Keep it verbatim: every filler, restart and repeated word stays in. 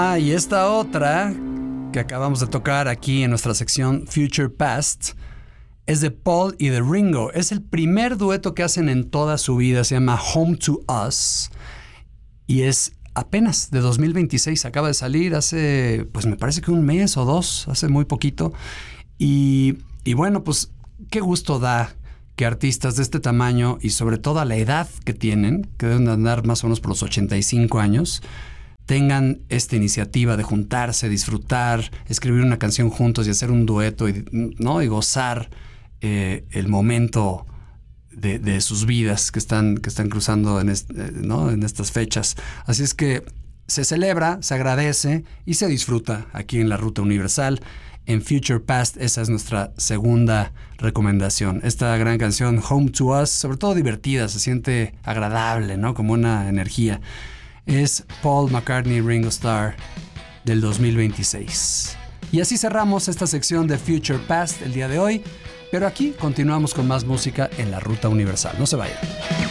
Ah, y esta otra que acabamos de tocar aquí en nuestra sección Future Past es de Paul y de Ringo. Es el primer dueto que hacen en toda su vida. Se llama Home to Us y es apenas de dos mil veintiséis. Acaba de salir hace, pues me parece que un mes o dos, hace muy poquito. Y, y bueno, pues qué gusto da que artistas de este tamaño y sobre todo a la edad que tienen, que deben andar más o menos por los ochenta y cinco años, tengan esta iniciativa de juntarse, disfrutar, escribir una canción juntos y hacer un dueto y, ¿no? y gozar eh, el momento de, de sus vidas que están, que están cruzando en, est, eh, ¿no? en estas fechas. Así es que se celebra, se agradece y se disfruta aquí en la Ruta Universal. En Future Past, esa es nuestra segunda recomendación. Esta gran canción, Home to Us, sobre todo divertida, se siente agradable, ¿no? Como una energía. Es Paul McCartney Ringo Starr del dos mil veintiséis. Y así cerramos esta sección de Future Past el día de hoy, pero aquí continuamos con más música en la Ruta Universal. No se vayan.